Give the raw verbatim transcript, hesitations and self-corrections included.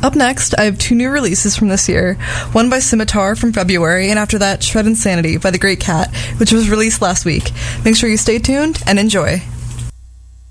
Up next, I have two new releases from this year, one by Scimitar from February, and after that, Shred Insanity by The Great Cat, which was released last week. Make sure you stay tuned and enjoy.